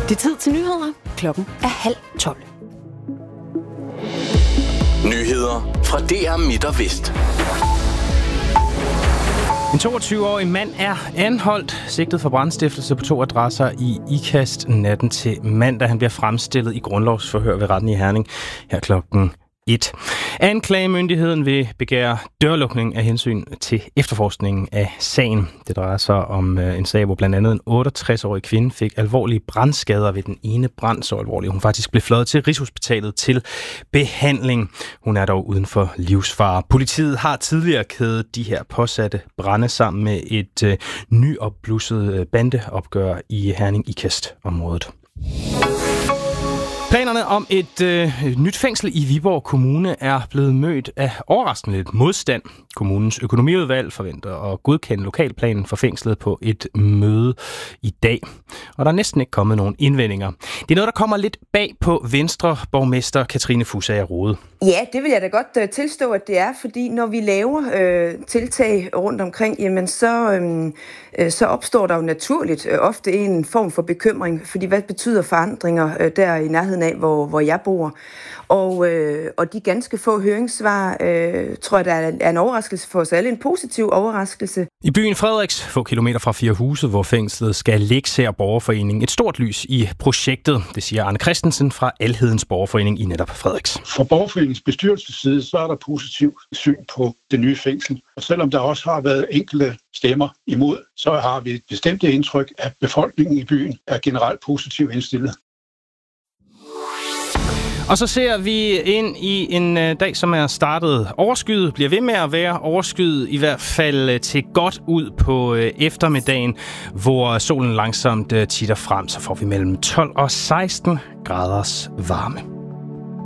Det er tid til nyheder. Klokken er 11:30. Nyheder fra DR Midt og Vest. En 22-årig mand er anholdt, sigtet for brandstiftelse på 2 adresser i Ikast natten til mandag. Han bliver fremstillet i grundlovsforhør ved retten i Herning her klokken 1. Anklagemyndigheden vil begære dørlukning af hensyn til efterforskningen af sagen. Det drejer sig om en sag, hvor blandt andet en 68-årig kvinde fik alvorlige brandskader ved den ene brand, så alvorlig hun faktisk blev fløjet til Rigshospitalet til behandling. Hun er dog uden for livsfare. Politiet har tidligere kædet de her påsatte brande sammen med et nyopblusset bandeopgør i Herning-Ikast-området. Planerne om et nyt fængsel i Viborg Kommune er blevet mødt af overraskende lidt modstand. Kommunens økonomiudvalg forventer at godkende lokalplanen for fængslet på et møde i dag. Og der er næsten ikke kommet nogen indvendinger. Det er noget, der kommer lidt bag på Venstre-borgmester Katrine Fusager Rode. Ja, det vil jeg da godt tilstå, at det er, fordi når vi laver tiltag rundt omkring, jamen så opstår der jo naturligt ofte en form for bekymring, fordi hvad betyder forandringer der i nærheden af, hvor jeg bor? Og de ganske få høringssvar, tror jeg, der er en overraskelse for os alle, en positiv overraskelse. I byen Frederiks, få kilometer fra Fire Huse, hvor fængslet skal ligge, ser borgerforeningen et stort lys i projektet. Det siger Arne Christensen fra Alhedens Borgerforening i netop Frederiks. Fra borgerforeningens bestyrelsesside, så er der positiv syn på det nye fængsel. Og selvom der også har været enkelte stemmer imod, så har vi et bestemt indtryk, at befolkningen i byen er generelt positivt indstillet. Og så ser vi ind i en dag, som er startet overskyet, bliver ved med at være overskyet, i hvert fald til godt ud på eftermiddagen, hvor solen langsomt titter frem, så får vi mellem 12 og 16 graders varme.